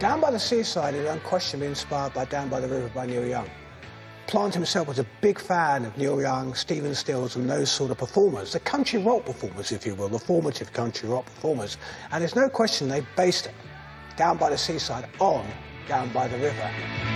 Down by the Seaside is unquestionably inspired by Down by the River by Neil Young. Plant himself was a big fan of Neil Young, Stephen Stills and those sort of performers, the country rock performers, if you will, the formative country rock performers. And there's no question they based Down by the Seaside on Down by the River.